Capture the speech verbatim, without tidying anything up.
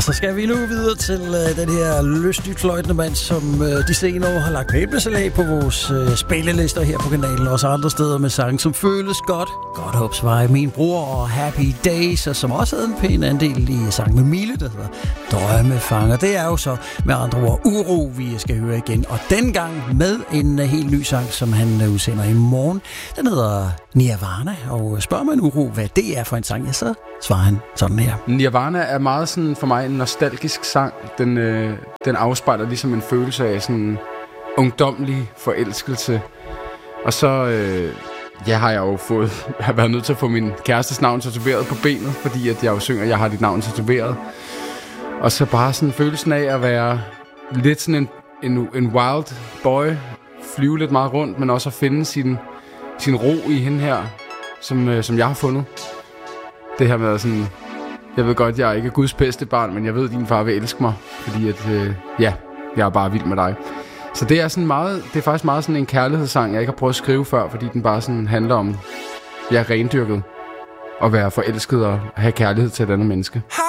så skal vi nu videre til uh, den her lystigt fløjtende mand, som uh, de senere år har lagt æblesalat på vores uh, spillelister her på kanalen, og også andre steder med sange, som føles godt. Godt Hopsvej, Min Bror og Happy Days, og som også havde en pæn andel i sang med Mille, der hedder Drømmefanger. Det er jo så med andre ord Uro, vi skal høre igen, og dengang med en uh, helt ny sang, som han uh, udsender i morgen. Den hedder Nirvana, og spørger man Uro, hvad det er for en sang, ja, så svarer han sådan her. Nirvana er meget sådan for mig en nostalgisk sang. Den, øh, den afspejler ligesom en følelse af sådan ungdomlig forelskelse. Og så øh, ja, har jeg jo fået, jeg har været nødt til at få min kærestes navn tatoveret på benet, fordi at jeg jo synger, at jeg har dit navn tatoveret. Og så bare sådan følelsen af at være lidt sådan en, en, en wild boy, flyve lidt meget rundt, men også at finde sin, sin ro i hende her, som, øh, som jeg har fundet. Det her med sådan, jeg ved godt, jeg er ikke Guds bedste barn, men jeg ved, at din far vil elske mig, fordi at, øh, ja, jeg er bare vild med dig. Så det er sådan meget, det er faktisk meget sådan en kærlighedssang, jeg ikke har prøvet at skrive før, fordi den bare sådan handler om, jeg er rendyrket, at være forelsket og have kærlighed til et andet menneske.